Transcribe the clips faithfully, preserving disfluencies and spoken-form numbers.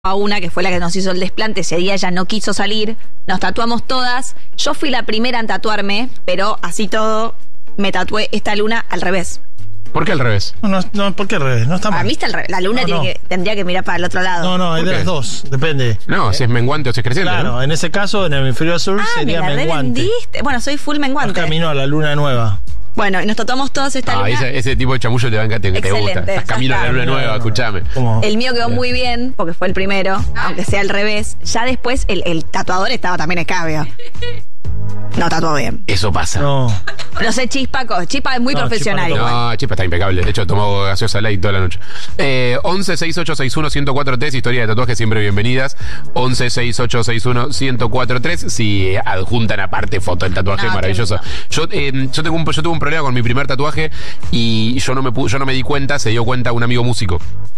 a una que fue la que nos hizo el desplante. Ese día ella no quiso salir, nos tatuamos todas. Yo fui la primera en tatuarme, pero así todo me tatué esta luna al revés. ¿Por qué al revés? No, no, no, ¿por qué al revés? No está mal. Para mí está al revés. La luna No, tiene no. Que, tendría que mirar para el otro lado. No, no, hay de las dos, depende. No, si es menguante o si es creciente, Claro, ¿no? en ese caso, en el hemisferio sur Ah, sería me la menguante. revendiste. Bueno, soy full Vas menguante. camino a la luna nueva. Bueno, y nos tatuamos todas esta Ah, luna. ese, ese tipo de chamullo te, va a encantar, te, te Excelente, gusta. Estás ya camino a la está. luna nueva, escuchame. Como- El mío quedó muy bien, porque fue el primero, aunque sea al revés. Ya después el, el tatuador estaba también escabio. No tatuó bien. Eso pasa. No, No. No sé, Chispa, co- Chispa es muy No, profesional Chispa no igual. Chispa está impecable. De hecho, tomó gaseosa light toda la noche. Eh, once sesenta y ocho sesenta y uno ciento cuatro tres, historia de tatuajes siempre bienvenidas. once sesenta y ocho sesenta y uno ciento cuatro tres. Si adjuntan aparte foto del tatuaje, No, maravilloso. Yo, eh, yo, tengo un, yo tuve un problema con mi primer tatuaje y yo no me pu- yo no me di cuenta, se dio cuenta un amigo músico.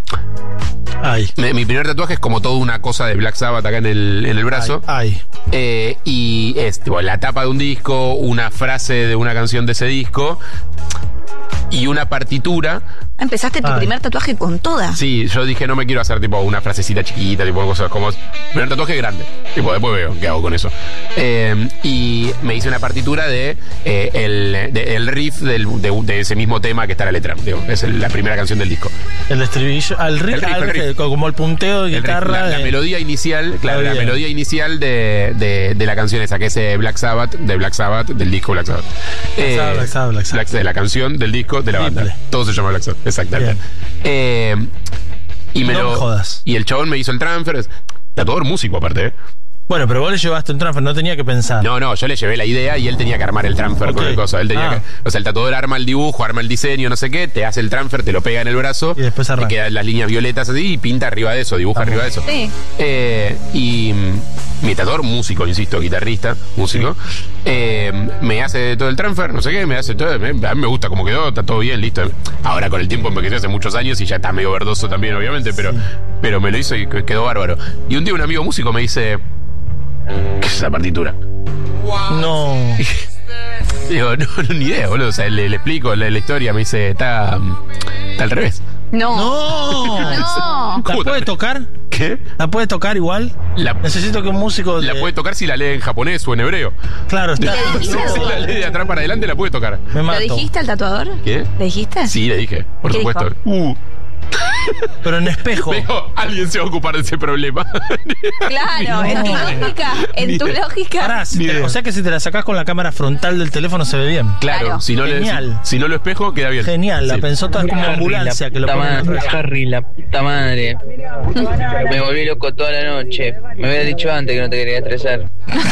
Ay. Mi, mi primer tatuaje es como toda una cosa de Black Sabbath acá en el, en el brazo. Ay. Eh, y es tipo, la tapa de un disco, una frase de una canción de ese disco y una partitura. Empezaste tu Ay. primer tatuaje con todas. Sí, yo dije no me quiero hacer tipo una frasecita chiquita, tipo cosas como primer tatuaje grande. Tipo, después veo qué hago con eso. Eh, y me hice una partitura de, eh, el, de el riff del, de, de ese mismo tema que está la letra. Digo, es el- la primera canción del disco. El estribillo. Al riff, El riff, al el riff, riff. como el punteo de El riff, guitarra. la, la de- melodía inicial, claro, Está la bien. melodía inicial de, de, de la canción esa, que es eh, Black Sabbath, de Black Sabbath, del disco Black Sabbath. Eh, Sabbath, Black Sabbath, Black Sabbath. de la canción del disco de la Triple. banda. Todo se llama Black Sabbath, exactamente. Bien. Eh, y me No lo. me jodas. Y el chabón me hizo el transfer. Tatuador músico, aparte, ¿eh? Bueno, pero vos le llevaste un transfer, no tenía que pensar. No, no, yo le llevé la idea y él tenía que armar el transfer Ok. con el coso. Él tenía Ah. que, o sea, el tatuador arma el dibujo, arma el diseño, no sé qué, te hace el transfer, te lo pega en el brazo. Y después arranca. te quedan las líneas violetas así y pinta arriba de eso, dibuja Vamos. arriba de eso. Sí. Eh, y mm, mi tatuador, músico, insisto, guitarrista, músico, eh, me hace todo el transfer, no sé qué, me hace todo. Me, a mí me gusta cómo quedó, está todo bien, listo. Ahora con el tiempo envejeció hace muchos años y ya está medio verdoso también, obviamente, pero, pero me lo hizo y quedó bárbaro. Y un día un amigo músico me dice: ¿qué es esa partitura? No. Digo, no, no, ni idea, boludo. O sea, le, le explico la, la historia, me dice, está, está al revés. No. No. No. ¿La ¿Cómo puede tal? tocar? ¿Qué? ¿La puede tocar igual? La, Necesito que un músico. la de- puede tocar si la lee en japonés o en hebreo. Claro, está. ¿Le dijiste Si eso? la lee de atrás para adelante, la puede tocar. Me ¿Lo mato. dijiste al tatuador? ¿Qué? ¿Le dijiste? Sí, le dije, por ¿Qué supuesto. dijo? Uh, Pero en espejo. pero alguien se va a ocupar de ese problema. Claro, en tu lógica, en tu Ni- lógica. Pará, si Ni te- idea. o sea que si te la sacás con la cámara frontal del teléfono se ve bien. Claro, Claro. si no, le, si, Genial. si no lo espejo, queda bien. Genial, la Sí. pensó toda como Harry, ambulancia la que lo puta ponen madre, Harry, la puta madre. Me volví loco toda la noche. Me habías dicho antes que no te quería estresar.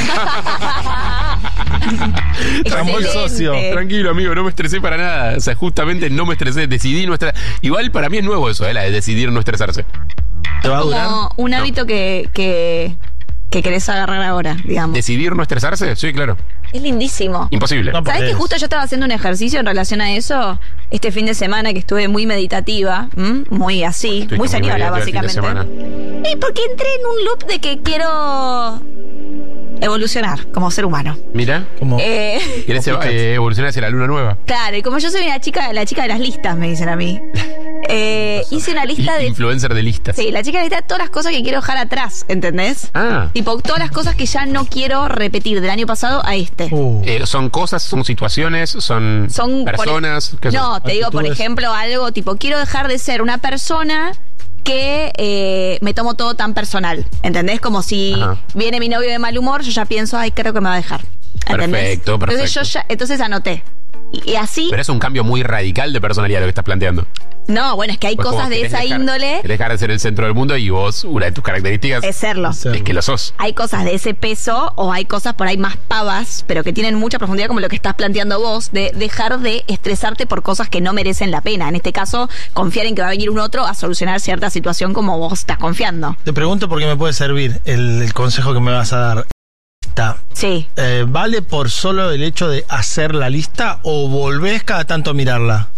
Llamó el socio. Excelente. Tranquilo, amigo, no me estresé para nada. O sea, justamente no me estresé, decidí no estresar. Igual para mí es nuevo eso, ¿eh? La de decidir no estresarse. ¿Te va a durar? Como un hábito que, que, que querés agarrar ahora, digamos. ¿Decidir no estresarse? Sí, claro. Es lindísimo. Imposible. No, ¿Sabes que es. justo yo estaba haciendo un ejercicio en relación a eso este fin de semana que estuve muy meditativa, ¿m? Muy así, Estuviste muy señora meditativa el fin de básicamente? Y porque entré en un loop de que quiero evolucionar como ser humano. Mira, Como- Eh, ¿querés eh, evolucionar hacia la luna nueva? claro, y como yo soy la chica, la chica de las listas, me dicen a mí. Eh, hice una lista de. Influencer de listas. Sí, la chica de la lista de todas las cosas que quiero dejar atrás, ¿entendés? Ah. Tipo, todas las cosas que ya no quiero repetir del año pasado a este. Uh, Eh, son cosas, son situaciones, son, Son por- personas. ¿qué son? No, te digo, por Actitudes. ejemplo, algo tipo, quiero dejar de ser una persona que eh, me tomo todo tan personal. ¿Entendés? Como si Ajá. viene mi novio de mal humor, yo ya pienso, ay, creo que me va a dejar. ¿Entendés? Perfecto, Entonces yo perfecto. ya, entonces anoté. Y, y así, Pero es un cambio muy radical de personalidad lo que estás planteando. no, bueno, es que hay Pues cosas como de querés esa dejar- índole, querés dejar de ser el centro del mundo y vos, una de tus características es serlo. ser- es que lo sos. Hay cosas de ese peso o hay cosas por ahí más pavas, pero que tienen mucha profundidad, como lo que estás planteando vos, de dejar de estresarte por cosas que no merecen la pena. En este caso, confiar en que va a venir un otro a solucionar cierta situación como vos estás confiando. Te pregunto porque me puede servir el, el consejo que me vas a dar. Está. Sí. Eh, ¿Vale por solo el hecho de hacer la lista o volvés cada tanto a mirarla?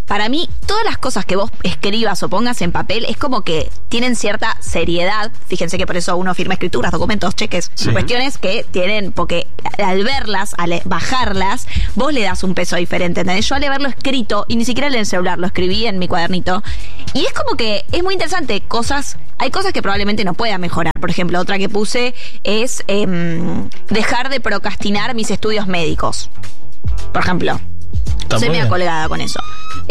para mí, todas las cosas que vos escribas o pongas en papel es como que tienen cierta seriedad. Fíjense que por eso uno firma escrituras, documentos, cheques, Sí. cuestiones que tienen, porque al verlas, al bajarlas, vos le das un peso diferente, ¿entendés? Yo al haberlo escrito, y ni siquiera en el celular, lo escribí en mi cuadernito, y es como que es muy interesante, cosas, hay cosas que probablemente no pueda mejorar. Por ejemplo, otra que puse es em, dejar de procrastinar mis estudios médicos. Por ejemplo. Está Soy muy media bien. colgada con eso.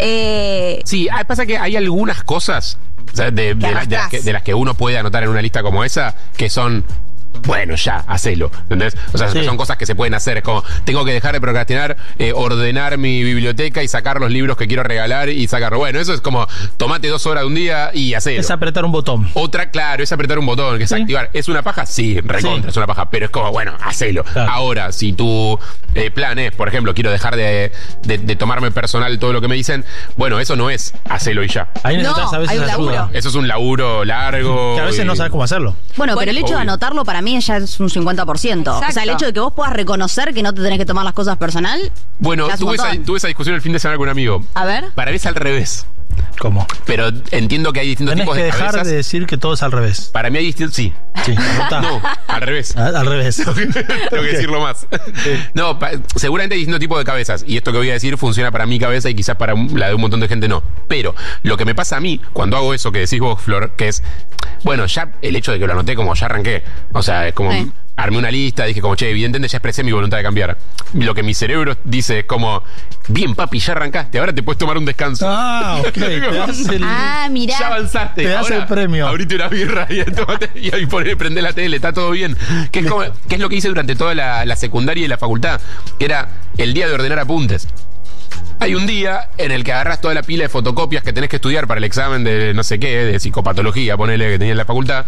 Eh, Sí, ah, pasa que hay algunas cosas, o sea, de, de, la- de las arrastrás. que, de las que uno puede anotar en una lista como esa, que son, bueno, ya, hacelo, ¿entendés? O sea, Sí. que son cosas que se pueden hacer. Es como, tengo que dejar de procrastinar, eh, ordenar mi biblioteca y sacar los libros que quiero regalar y sacarlo. Bueno, eso es como, tomate dos horas de un día y hacelo. Es apretar un botón. Otra, claro, es apretar un botón, que es Sí. activar. ¿Es una paja? Sí, recontra, Sí. es una paja. Pero es como, bueno, hacelo. Claro. Ahora, si tu eh, plan es, por ejemplo, quiero dejar de, de, de tomarme personal todo lo que me dicen, bueno, eso no es hacelo y ya. Ahí No, necesitas a veces hay un ayuda. laburo. Eso es un laburo largo. Que a veces y- no sabes cómo hacerlo. Bueno, pero el hecho obvio. de anotarlo para mí ya es un cincuenta por ciento. O sea, el Exacto. hecho de que vos puedas reconocer que no te tenés que tomar las cosas personal. Bueno, ya es un tuve esa, montón. tuve esa discusión el fin de semana con un amigo. a ver. Para mí es al revés. ¿Cómo? Pero entiendo que hay distintos Tenés tipos que de dejar cabezas. de decir que todo es al revés. Para mí hay distintos. Sí. Sí, anotá. No, al revés. A- Al revés. Tengo que Ok. decirlo más. No, pa- seguramente hay distintos tipos de cabezas. Y esto que voy a decir funciona para mi cabeza y quizás para un- la de un montón de gente no. Pero lo que me pasa a mí cuando hago eso que decís vos, Flor, que es, bueno, ya el hecho de que lo anoté como ya arranqué. O sea, es como, Sí. armé una lista, dije como, che, evidentemente ya expresé mi voluntad de cambiar. Lo que mi cerebro dice es como, bien, papi, ya arrancaste, ahora te puedes tomar un descanso. Ah, ok. Te das el- Ah, mirá. Ya avanzaste. Te das Ahora, el premio. Abrite una birra y, tomate- y ahí poné, prende la tele, está todo bien. Que es, como- que es lo que hice durante toda la, la secundaria y la facultad, que era el día de ordenar apuntes. Hay un día en el que agarras toda la pila de fotocopias que tenés que estudiar para el examen de no sé qué, de psicopatología, ponele que tenía en la facultad.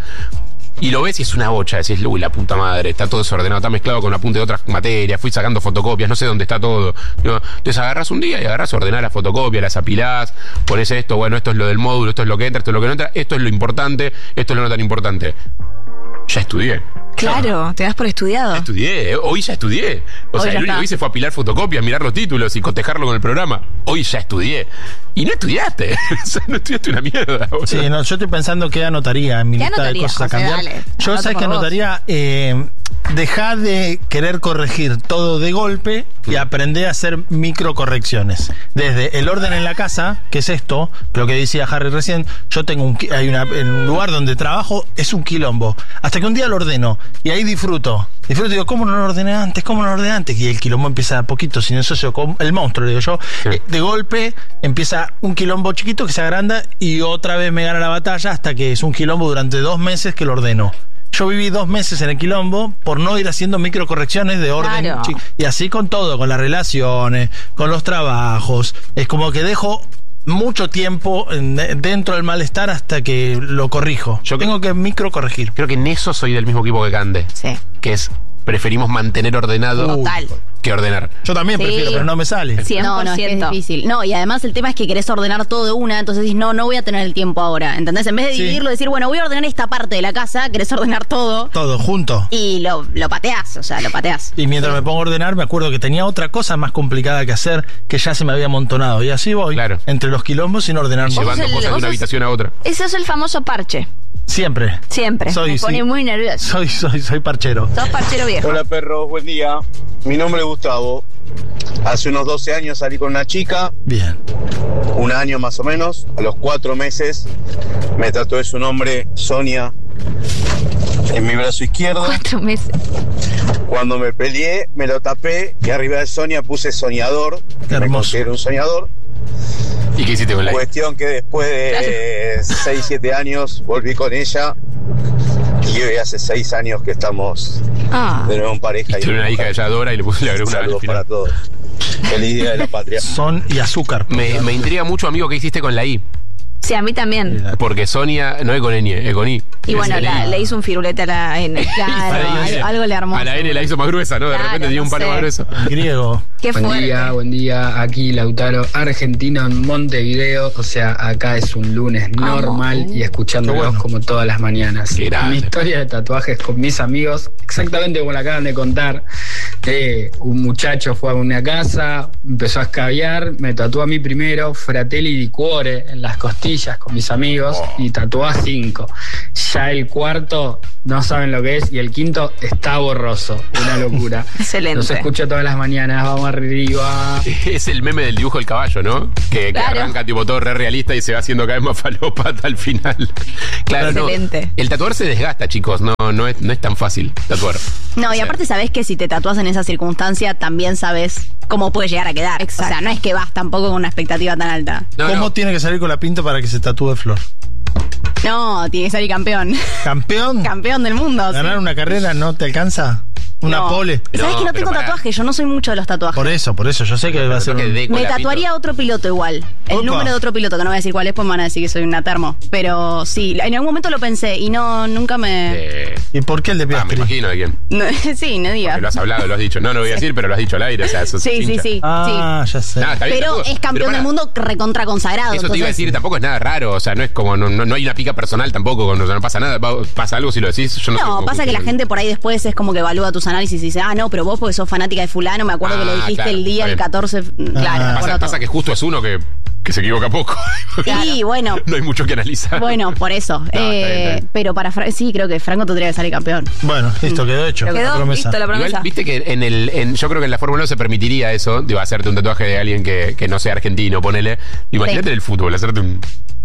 Y lo ves y es una bocha, decís, uy, la puta madre, está todo desordenado, está mezclado con apunte de otras materias, fui sacando fotocopias, no sé dónde está todo. Digo, entonces agarras un día y agarras a ordenar las fotocopias, las apilás, pones esto, bueno, esto es lo del módulo, esto es lo que entra, esto es lo que no entra, esto es lo importante, esto es lo no tan importante. Ya estudié. Claro, te das por estudiado. Ya estudié, eh, hoy ya estudié. O Hoy sea, ya lo único está. que hice fue apilar fotocopias, mirar los títulos y cotejarlo con el programa. Hoy ya estudié. Y no estudiaste. O sea, no estudiaste una mierda. boludo. Sí, no, yo estoy pensando qué anotaría en mi ¿Qué lista de anotarías, cosas a José? cambiar. Dale, yo anota sabes que por vos. anotaría eh, dejar de querer corregir todo de golpe y aprender a hacer microcorrecciones. Desde el orden en la casa, que es esto, lo que decía Harry recién, yo tengo un, qui- hay una, en un lugar donde trabajo, es un quilombo. Hasta que un día lo ordeno y ahí disfruto. Disfruto y digo, ¿cómo no lo ordené antes? ¿Cómo no lo ordené antes? Y el quilombo empieza a poquito, sin eso se com- el monstruo, digo yo. Sí. Eh, de golpe empieza un quilombo chiquito que se agranda y otra vez me gana la batalla hasta que es un quilombo durante dos meses que lo ordeno. Yo viví dos meses en el quilombo por no ir haciendo microcorrecciones de orden. Claro. chi- Y así con todo, con las relaciones, con los trabajos. Es como que dejo mucho tiempo en- dentro del malestar hasta que lo corrijo. Yo Yo tengo que microcorregir. Creo que en eso soy del mismo equipo que Cande. Sí. Que es, preferimos mantener ordenado Total. que ordenar. Yo también Sí. prefiero, pero no me sale. cien por ciento. No, no, es que es difícil. No, y además el tema es que querés ordenar todo de una, entonces decís, no, no voy a tener el tiempo ahora. ¿Entendés? En vez de Sí. dividirlo, decir, bueno, voy a ordenar esta parte de la casa, querés ordenar todo Todo junto. y lo, lo pateás, o sea, lo pateás. Y mientras me pongo a ordenar, me acuerdo que tenía otra cosa más complicada que hacer que ya se me había amontonado. Y así voy, Claro. entre los quilombos sin ordenar nada. Llevando el- cosas de vos una sos- habitación a otra. Ese es el famoso parche. Siempre. Siempre. Soy, Me pone sí. muy nervioso. Soy, soy, soy parchero. Sos parchero viejo. Hola perros, buen día. Mi nombre es Gustavo. Hace unos doce años salí con una chica, Bien. un año más o menos. A los cuatro meses me tatué su nombre, Sonia, en mi brazo izquierdo. Cuatro meses. Cuando me peleé, me lo tapé y arriba de Sonia puse soñador. Qué Me hermoso. considero un soñador. ¿Y qué hiciste con la Cuestión que después de seis siete años volví con ella. Y hoy hace seis años que estamos Ah. de nuevo en pareja. Tuve una hija que ella adora y le puse le agregé una al Saludos final. para todos. Feliz Día de la Patria. Son y azúcar. Me, me intriga mucho, amigo, qué hiciste con la I. Sí, a mí también. Porque Sonia no es con ñ, es con I. Y bueno, la- le hizo un firulete a la N. Claro, Para algo, algo le armó. A la N la hizo más gruesa, ¿no? De Claro, repente tenía un no palo sé. más grueso. En griego. Qué Buen fuerte. día, buen día. Aquí Lautaro, argentino en Montevideo. O sea, acá es un lunes normal y escuchándolos Qué bueno. como todas las mañanas. Qué grande. Mi historia de tatuajes con mis amigos, exactamente como la acaban de contar. Eh, un muchacho fue a una casa, empezó a escabiar, me tatuó a mí primero, Fratelli di Cuore en las costillas con mis amigos y tatuó a cinco. Ya el cuarto no saben lo que es y el quinto está borroso. Una locura. Excelente. Los escucho todas las mañanas, vamos arriba. Es el meme del dibujo del caballo, ¿no? Que, que Claro. arranca tipo todo re realista y se va haciendo cada vez más falópata al final. Claro, no. Excelente. El tatuar se desgasta, chicos. No, no es, no es tan fácil tatuar. No, y aparte sabés que si te tatúas en esa circunstancia, también sabes cómo puede llegar a quedar. Exacto. O sea, no es que vas tampoco con una expectativa tan alta. No, ¿Cómo no. tiene que salir con la pinta para que se tatúe Flor? No, tiene que salir campeón. ¿Campeón? Campeón del mundo. sí. ¿Ganar una carrera no te alcanza? ¿Una No. pole? ¿Sabés No, que no pero tengo pará. tatuajes? Yo no soy mucho de los tatuajes. Por eso, por eso. Yo sé que va a ser Tatuaje un... de Me colapito. tatuaría a otro piloto igual. El Opa. número de otro piloto, que no voy a decir cuál es, pues me van a decir que soy una termo. Pero sí, en algún momento lo pensé y no, nunca me. Eh, ¿Y por qué el de ah, me Piastri? imagino de quién. No, sí, no digas. Porque lo has hablado, lo has dicho. No, no voy a decir, pero lo has dicho al aire. O sea, eso es Sí, sí, hincha. sí. Ah, ya sé. Nada, está bien, Pero tampoco- es campeón pero del pará, mundo recontra consagrado. Eso te iba a entonces- decir, tampoco es nada raro. O sea, no es como. No, no, no hay una pica personal tampoco. O sea, no pasa nada. va- Pasa algo si lo decís. Yo no, sé No, cómo pasa que la funciona. gente por ahí después es como que evalúa tus análisis y dice, ah, no, pero vos porque sos fanática de fulano, me acuerdo Ah, que lo dijiste claro, el día, está el bien. catorce, claro, me Pasa, acuerdo pasa todo. que justo es uno que, que se equivoca poco. Sí, bueno. No hay mucho que analizar. Bueno, por eso. está bien, Eh, está bien. Pero para Fra- sí, creo que Franco tendría que salir campeón. Bueno, listo, quedó hecho. Quedó, La promesa. listo, la promesa. Igual, viste que en el. En, yo creo que en la Fórmula uno se permitiría eso, digo, hacerte un tatuaje de alguien que, que no sea argentino, ponele. Imagínate Sí. en el fútbol, hacerte un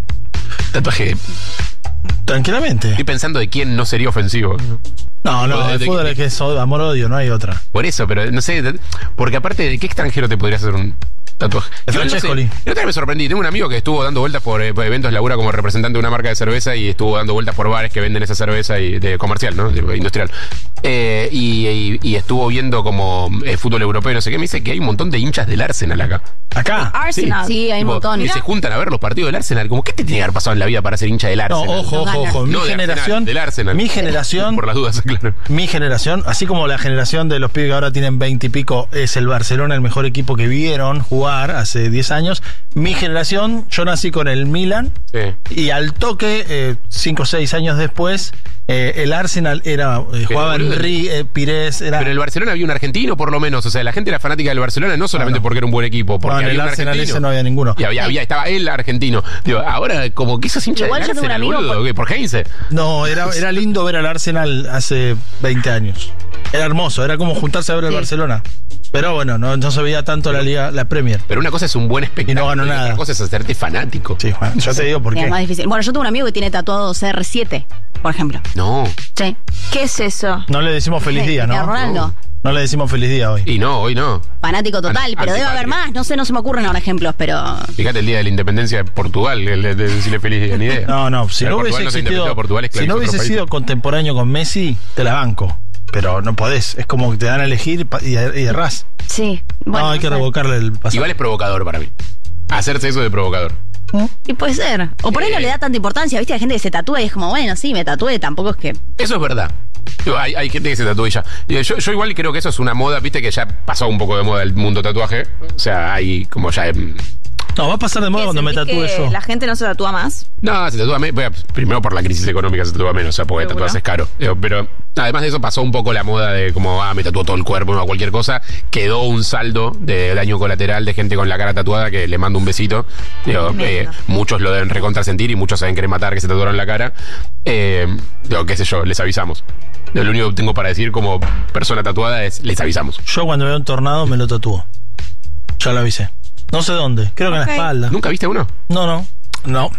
tatuaje. Tranquilamente. Estoy pensando de quién no sería ofensivo. No, no, ¿De el qué- fútbol es que es amor-odio, no hay otra. Por eso, pero no sé. de- Porque aparte, ¿de qué extranjero te podrías hacer un tatuaje? De Igual no sé, Francescoli. la otra vez me sorprendí. Tengo un amigo que estuvo dando vueltas por, eh, por eventos, labura como representante de una marca de cerveza y estuvo dando vueltas por bares que venden esa cerveza y de comercial, ¿no? De- industrial. Eh, y, y- y estuvo viendo como eh, fútbol europeo y no sé qué. Me dice que hay un montón de hinchas del Arsenal acá. Acá. Arsenal. Sí, hay un Tipo, montón. que se juntan a ver los partidos del Arsenal. Como, ¿qué te tiene que haber pasado en la vida para ser hincha del No, Arsenal? ojo, No ojo, gana. ojo. Mi No de generación. Arsenal, del Arsenal. Mi generación. Por las dudas, claro. Mi generación, así como la generación de los pibes que ahora tienen veinte y pico, es el Barcelona el mejor equipo que vieron jugar hace diez años. Mi generación, yo nací con el Milan Sí. y al toque, cinco o seis años después, eh, el Arsenal era eh, jugaba boludo, Henry, eh, Pires, era... Pero en el Barcelona había un argentino, por lo menos. O sea, la gente era fanática del Barcelona no solamente No, no. porque era un buen equipo, porque No, en había el un Arsenal argentino. ese no había ninguno. Y había, había, estaba el argentino. Digo, ahora, como que esos hinchas Igual del yo tengo un Arsenal, amigo boludo, por- ¿qué? ¿Por Heinze? No, era, era lindo ver al Arsenal hace veinte años. Era hermoso, era como juntarse a ver el Sí. Barcelona. Pero bueno, no, no se veía tanto la liga, la Premier. Pero una cosa es un buen espectáculo. Y no ganó nada. Otra cosa es hacerte fanático. Sí, Juan, yo te digo por Es qué. más difícil. Bueno, yo tengo un amigo que tiene tatuado C R siete, por ejemplo. No. Sí. ¿Qué es eso? No le decimos feliz día, De ¿no? Ronaldo. No le decimos feliz día hoy. Y no, hoy no. Fanático total, An- pero debe haber antipatria. más. No sé, no se me ocurren ahora ejemplos, pero. Fíjate el día de la independencia de Portugal, el de, de decirle feliz día, ni idea. No, no, si Pero no Portugal hubiese no se existido, independizó, Portugal si no esclavizó hubiese otro país. sido contemporáneo con Messi, te la banco. Pero no podés, es como que te dan a elegir pa- y, y errás. Sí. Bueno, no, hay que sé. revocarle el pasado. Igual es provocador para mí. Hacerse eso de provocador. Y puede ser. O por ahí no Eh. le da tanta importancia, ¿viste? Hay gente que se tatúa y es como, bueno, sí, me tatué, tampoco es que. Eso es verdad. Digo, Hay, hay gente que se tatúa y ya. Digo, Yo, yo igual creo que eso es una moda, viste, que ya pasó un poco de moda el mundo tatuaje. O sea, hay como ya. em, No, va a pasar de moda ¿Qué, cuando me sentís tatúe que yo. la gente no se tatúa más? No, se tatúa menos. Bueno, primero por la crisis económica se tatúa menos, o sea, porque Seguro. tatuarse es caro. Digo, pero además de eso pasó un poco la moda de como, ah, me tatuó todo el cuerpo o cualquier cosa. Quedó un saldo de daño colateral de gente con la cara tatuada que le mando un besito. Digo, eh, Tremendo. muchos lo deben recontrasentir y muchos saben querer matar que se tatuaron la cara. Eh, digo, qué sé yo, les avisamos. Lo único que tengo para decir como persona tatuada es, les avisamos. Yo cuando veo un tornado me lo tatúo. Ya lo avisé. No sé dónde, creo que en Ok. la espalda. ¿Nunca viste uno? No, no, no.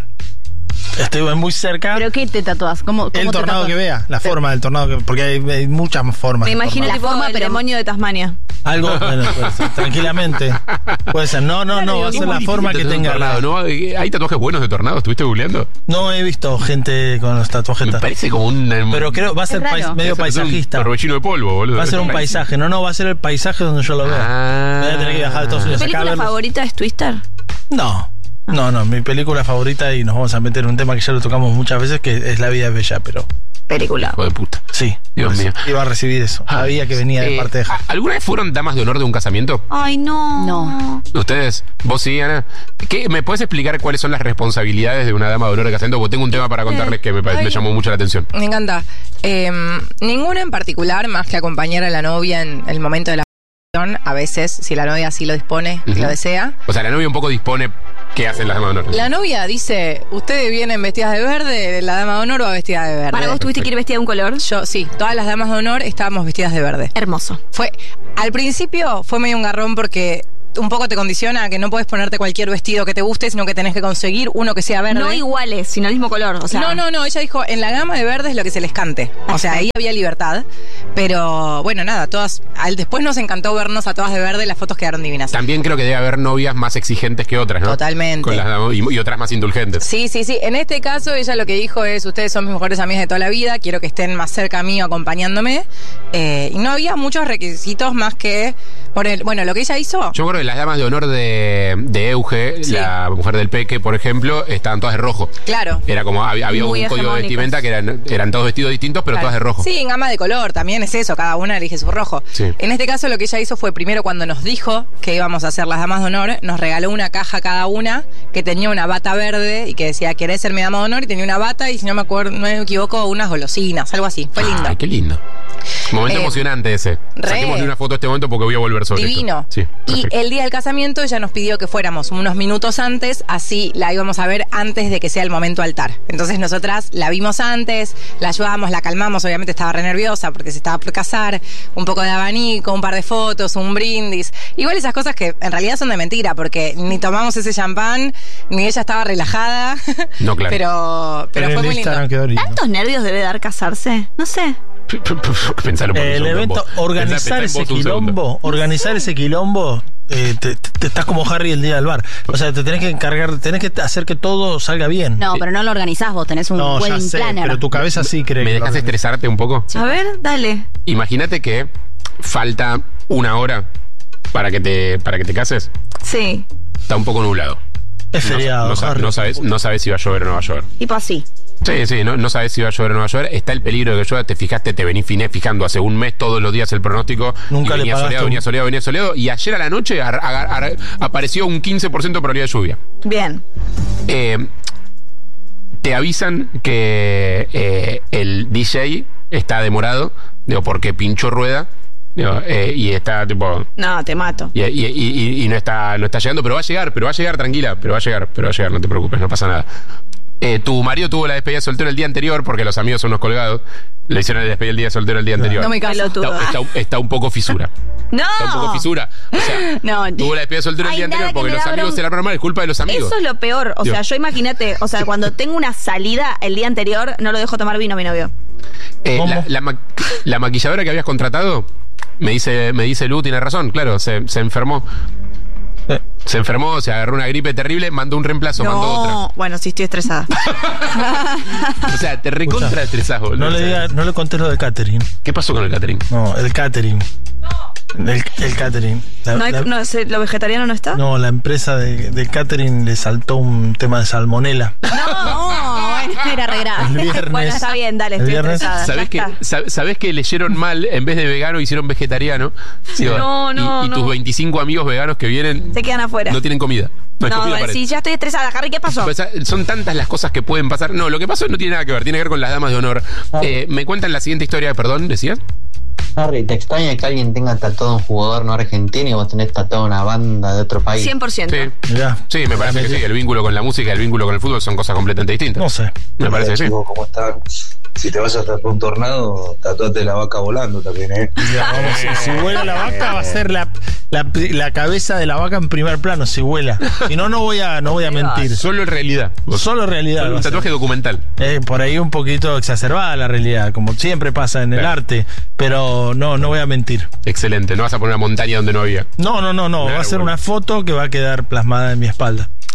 Estoy muy cerca. ¿Pero qué te tatuás? ¿Cómo, cómo El te tornado tatuás? que vea, la forma del tornado, que, porque hay, hay muchas formas. Me de imagino tornado. tipo forma, el pero- demonio de Tasmania. Algo, bueno, puede ser, tranquilamente. Puede ser, no, no, no, va a ser la forma que tenga. Tornado, la- ¿no? ¿Hay tatuajes buenos de tornado? ¿Estuviste googleando? No he visto gente con los tatuajes. Me ta- parece como un... Pero creo va a ser Es raro. pais- medio paisajista. Un torbellino de polvo, boludo. Va a ser un paisaje. No, no, va a ser el paisaje donde yo lo veo. Ah. Voy a tener que viajar de Estados ¿Tu Unidos acá a película verlo. favorita es Twister? No, No, no, mi película favorita, y nos vamos a meter en un tema que ya lo tocamos muchas veces, que es La vida es bella, pero... Película. Hijo de puta. Sí, Dios mío. Iba a recibir eso. Ah, Sabía que venía de eh, parte de Harry. ¿Alguna vez fueron damas de honor de un casamiento? Ay, no. No. ¿Ustedes? ¿Vos sí, Ana? ¿Qué, ¿Me puedes explicar cuáles son las responsabilidades de una dama de honor de casamiento? Porque tengo un tema para contarles que me, Ay. me llamó mucho la atención. Me encanta. Eh, ninguna en particular, más que acompañar a la novia en el momento de la a veces, si la novia así lo dispone, Ujú. lo desea. O sea, la novia un poco dispone qué hacen las damas de honor. La novia dice, ustedes vienen vestidas de verde, la dama de honor va vestida de verde. ¿Para vos tuviste que ir vestida de un color? Yo, sí, todas las damas de honor estábamos vestidas de verde. Hermoso. Fue, al principio fue medio un garrón porque un poco te condiciona a que no puedes ponerte cualquier vestido que te guste, sino que tenés que conseguir uno que sea verde. No iguales, sino el mismo color. O sea, no, no, no, ella dijo, en la gama de verde es lo que se les cante. O sea, ahí había libertad. Pero bueno, nada, todas, al, después nos encantó vernos a todas de verde, las fotos quedaron divinas. También creo que debe haber novias más exigentes que otras, ¿no? Totalmente. Con las damas, y, y otras más indulgentes. Sí, sí, sí. En este caso, ella lo que dijo es, ustedes son mis mejores amigas de toda la vida, quiero que estén más cerca mío acompañándome. Eh, y no había muchos requisitos más que, por el, bueno, lo que ella hizo... Yo creo que las damas de honor de, de Euge, Sí. la mujer del Peque, por ejemplo, estaban todas de rojo. Claro. Era como, había, había un Muy código de hegemónicas. vestimenta que eran, eran todos vestidos distintos, pero Claro. todas de rojo. Sí, en gama de color, también es eso, cada una elige su rojo. Sí. En este caso lo que ella hizo fue primero cuando nos dijo que íbamos a hacer las damas de honor, nos regaló una caja cada una que tenía una bata verde y que decía, ¿querés ser mi dama de honor? Y tenía una bata y si no me acuerdo, no me equivoco, unas golosinas, algo así. Fue lindo. Ay, qué lindo. Momento Eh, emocionante ese. re. Saquémosle una foto a este momento porque voy a volver sobre Divino. esto. Sí, y perfecto. el día del casamiento ella nos pidió que fuéramos unos minutos antes, así la íbamos a ver antes de que sea el momento altar. Entonces nosotras la vimos antes, la ayudamos, la calmamos, obviamente estaba re nerviosa porque se estaba por casar, un poco de abanico, un par de fotos, un brindis. Igual esas cosas que en realidad son de mentira, porque ni tomamos ese champán, ni ella estaba relajada. No, claro. Pero, pero en fue el muy Instagram lindo. quedó lindo. ¿Tantos nervios debe dar casarse? No sé. Pensalo por un El segundo en evento, vos. organizar Pensá- pensá en ese vos un segundo. quilombo, organizar ese quilombo, eh, te, te- te estás como Harry el día del bar. O sea, te tenés que encargar, tenés que hacer que todo salga bien. No, pero no lo organizás vos, tenés un No, ya wedding sé, planner. pero tu cabeza sí cree ¿Me que lo dejas organiza. estresarte un poco? A ver, dale. Imagínate que falta una hora para que te, para que te cases. Sí. Está un poco nublado. Es feriado, no, sa- Harry. no sabes, no sabes si va a llover o no va a llover. Tipo así. Sí, sí, no, no sabes si va a llover o no va a llover. Está el peligro de que llueva. Te fijaste, te venís finé fijando hace un mes todos los días el pronóstico. Nunca y le venía pagaste soleado, un- venía soleado, venía soleado. Y ayer a la noche ar- agar- ar- apareció un quince por ciento de probabilidad de lluvia. Bien. Eh, te avisan que eh, el D J está demorado, digo, porque pinchó rueda. Digo, eh, y está tipo. No, te mato. Y, y- y- y no está no está llegando, pero va a llegar, pero va a llegar, tranquila, pero va a llegar, pero va a llegar, no te preocupes, no pasa nada. Eh, tu marido tuvo la despedida de soltero el día anterior, porque los amigos son unos colgados. Le hicieron la despedida el día de soltero el día anterior. No me caso. Pelotudo. Está, está- está un poco fisura. No. Está un poco fisura. O sea, No, tuvo la despedida de soltero el Ay, día nada anterior que porque me los da amigos bron- se la armaron mal, es culpa de los amigos. Eso es lo peor. O Digo. sea, yo imagínate, o sea, cuando tengo una salida el día anterior, no lo dejo tomar vino a mi novio. Eh, ¿Cómo? la, la ma- la maquilladora que habías contratado, me dice, me dice Lu, tiene razón, claro, se, se enfermó. Eh, Se enfermó, se agarró una gripe terrible, mandó un reemplazo, mandó otra. No, bueno, sí estoy estresada. O sea, te recontra estresás, boludo. No O le sea, diga, no le contés lo del catering. ¿Qué pasó con el catering? No, el catering. El, el catering. La- ¿No hay- la- no, se- ¿Lo vegetariano no está? no, la empresa de, de catering le saltó un tema de salmonela. No, bueno, era re El grave. viernes. Bueno, está bien, dale, El estoy viernes. estresada. ¿Sabés ya que, está. sab- ¿Sabés que leyeron mal? En vez de vegano hicieron vegetariano. Digo, No, no, y, y tus no. veinticinco amigos veganos que vienen Se quedan afuera. no tienen comida. No hay No, comida bueno, para sí, ellos. ya estoy estresada. Harry, ¿qué pasó? Pues, son tantas las cosas que pueden pasar. No, lo que pasó no tiene nada que ver, tiene que ver con las damas de honor. Eh, me cuentan la siguiente historia, perdón, decías. Harry, ¿te extraña que alguien tenga tatuado un jugador no argentino y vos tenés tatuado una banda de otro país? cien por ciento. Sí. Mirá. Sí, me parece que sí. El vínculo con la música y el vínculo con el fútbol son cosas completamente distintas. No sé. Me parece que sí. Chicos, ¿cómo están? Si te vas a tatuar un tornado, tatuate la vaca volando también, ¿eh? Ya, vamos, si, si vuela la vaca va a ser la, la, la cabeza de la vaca en primer plano, si vuela. Si no, no voy a, no voy a mentir. Solo en realidad. Solo realidad. Solo va un a ser. tatuaje documental. Eh, por ahí un poquito exacerbada la realidad, como siempre pasa en el Claro. arte, pero no, no voy a mentir. Excelente. No vas a poner una montaña donde no había. No, no, no, no, Claro, va a ser bueno. una foto que va a quedar plasmada en mi espalda.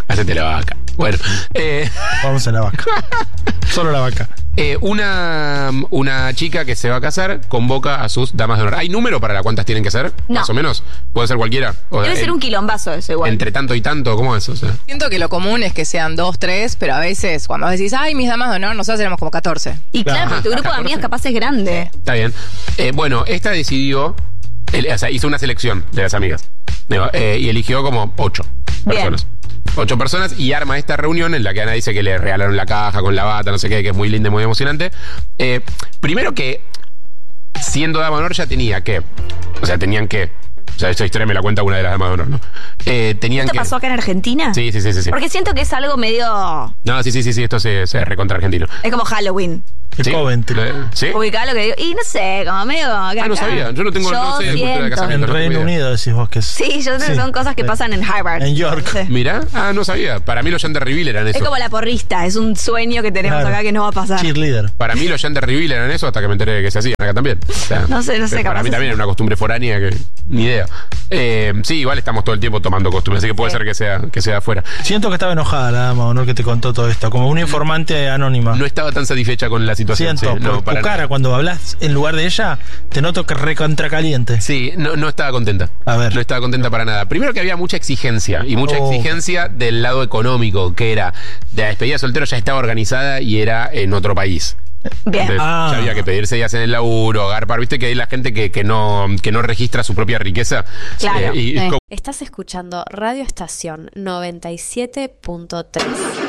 Hacete la vaca. Bueno, eh, Vamos a la vaca. Solo la vaca. eh, una, una chica que se va a casar convoca a sus damas de honor. ¿Hay número para la cuántas tienen que ser? No. Más o menos. ¿Puede ser cualquiera? O Debe en- ser un quilombazo eso igual. Entre tanto y tanto, ¿cómo es? O sea, Siento que lo común es que sean dos, tres, pero a veces cuando decís, ay, mis damas de honor, nosotros éramos como catorce. Y claro, Claro. porque tu grupo de catorce. amigas capaz es grande. está bien. Eh, bueno, esta decidió, el- o sea, hizo una selección de las amigas. Digo, eh, y eligió como ocho Bien. personas. Ocho personas y arma esta reunión en la que Ana dice que le regalaron la caja con la bata, no sé qué, que es muy linda y muy emocionante. Eh, primero que, siendo dama de honor, ya tenía que. O sea, tenían que. O sea, esta historia me la cuenta una de las damas de honor, ¿no? Eh, tenían ¿Esto que. pasó acá en Argentina? Sí, sí, sí, sí, sí. Porque siento que es algo medio... No, sí, sí, sí, sí, esto se, se recontra argentino. Es como Halloween. El ¿Sí? Coventry. Eh, ¿Sí? Ubicá lo que digo. Y no sé, como medio... Ah, no sabía. Yo no tengo no sé de cultura de siento. casamiento. En no tengo Reino idea. Unido decís vos que es. Sí, yo creo que Sí. son cosas que pasan en Harvard. En York. Sí. Mira, ah, no sabía. Para mí los Gender Reveal eran eso. Es como la porrista, es un sueño que tenemos Claro. acá que no va a pasar. Cheerleader. Para mí los Gender Reveal eran eso hasta que me enteré de que se hacían acá también. O sea, No sé, no sé, Para capaz mí es- también era una costumbre foránea que ni idea. Eh, sí, igual estamos todo el tiempo tomando costumbres, así que puede Sí. ser que sea, que sea afuera. Siento que estaba enojada la dama, ¿o no? Que te contó todo esto. Como una informante anónima. No estaba tan satisfecha con la situación. Siento, sí, no, por para tu nada. cara cuando hablas en lugar de ella, te noto que recontracaliente. Sí, no, no estaba contenta. A ver. No estaba contenta para nada. Primero que había mucha exigencia, y mucha Oh. exigencia del lado económico, que era de la despedida de soltero ya estaba organizada y era en otro país. Bien. Entonces, Ah. ya había que pedirse días en el laburo, garpar, viste que hay la gente que, que no, que no registra su propia riqueza. Claro. Eh, y, y Sí. como- Estás escuchando Radio Estación noventa y siete punto tres.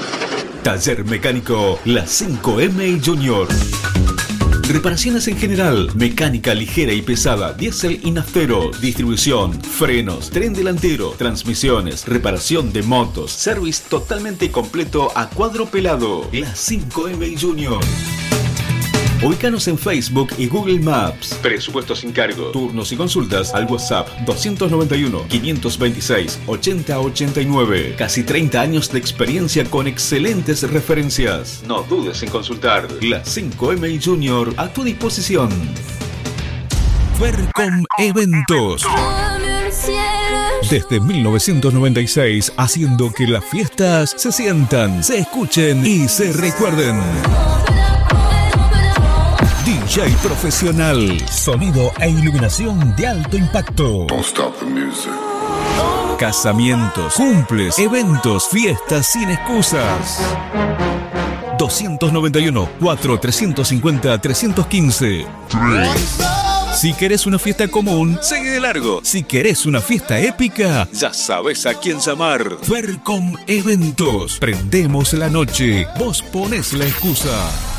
Taller Mecánico La cinco M Junior. Reparaciones en general, mecánica ligera y pesada, diésel y naftero, distribución, frenos, tren delantero, transmisiones, reparación de motos, service totalmente completo a cuadro pelado. La cinco M Junior. Ubícanos en Facebook y Google Maps. Presupuesto sin cargo. Turnos y consultas al WhatsApp dos nueve uno, cinco dos seis, ocho cero ocho nueve. Casi treinta años de experiencia con excelentes referencias. No dudes en consultar. La cinco M Junior a tu disposición. Vercom Eventos. Desde mil novecientos noventa y seis, haciendo que las fiestas se sientan, se escuchen y se recuerden. D J profesional, sonido e iluminación de alto impacto. Casamientos, cumples, eventos, fiestas sin excusas. dos nueve uno, cuatro tres cinco cero, tres uno cinco. Si querés una fiesta común, sigue de largo. Si querés una fiesta épica, ya sabes a quién llamar. Vercom Eventos. Prendemos la noche. Vos ponés la excusa.